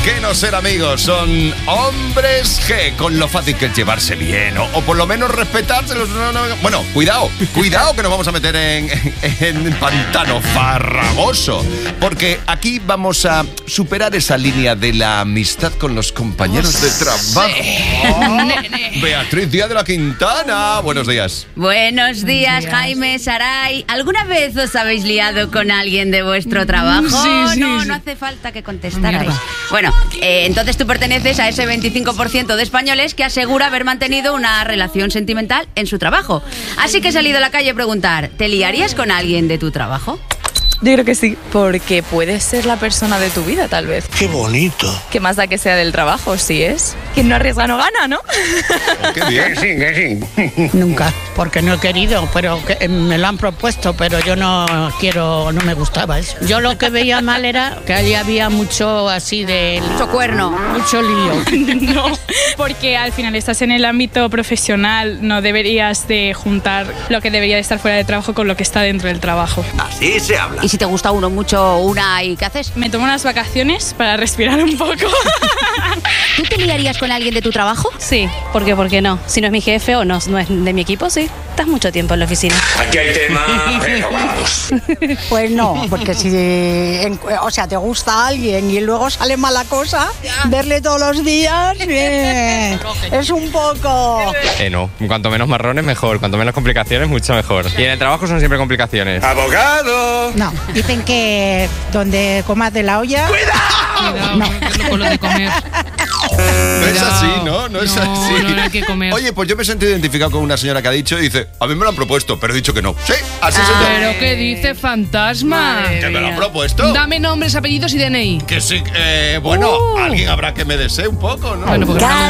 que no ser amigos, son hombres G, con lo fácil que es llevarse bien, o por lo menos respetárselos. Bueno, cuidado que nos vamos a meter en pantano farragoso, porque aquí vamos a superar esa línea de la amistad con los compañeros de trabajo. Beatriz Díaz de la Quintana, buenos días. Buenos días, Jaime, Saray. ¿Alguna vez os habéis liado con alguien de vuestro trabajo? Sí. No hace falta que contestarais. Bueno, entonces tú perteneces a ese 25% de españoles que asegura haber mantenido una relación sentimental en su trabajo. Así que he salido a la calle a preguntar, ¿te liarías con alguien de tu trabajo? Yo creo que sí, porque puede ser la persona de tu vida, tal vez. ¡Qué bonito! ¿Qué más da que sea del trabajo? Sí es. Quien no arriesga no gana, ¿no? ¡Qué bien! Que sí. Nunca, porque no he querido, pero me lo han propuesto, pero yo no me gustaba eso. Yo lo que veía mal era que allí había mucho así de... Mucho cuerno. Mucho lío. No, porque al final estás en el ámbito profesional, no deberías de juntar lo que debería de estar fuera de trabajo con lo que está dentro del trabajo. Así se habla. ¿Y si te gusta uno mucho, una, y qué haces? Me tomo unas vacaciones para respirar un poco. ¿Tú te liarías con alguien de tu trabajo? Sí, porque ¿por qué no? Si no es mi jefe o no es de mi equipo, sí. Estás mucho tiempo en la oficina. Aquí hay tema, pero vamos. Pues no, porque si te gusta alguien y luego sale mala cosa, verle todos los días es un poco... No, cuanto menos marrones mejor, cuanto menos complicaciones mucho mejor. Y en el trabajo son siempre complicaciones. ¡Abogado! No, dicen que donde comas de la olla... Cuidado, no. Con lo de comer. No es así, ¿no? No es así. No hay que comer. Oye, pues yo me he sentido identificado con una señora que ha dicho y dice, a mí me lo han propuesto, pero he dicho que no. Sí, así soy yo. ¿Pero qué dice, fantasma? ¿Que me lo han propuesto? Dame nombres, apellidos y DNI. Que sí, bueno, alguien habrá que me desee un poco, ¿no? Bueno, pues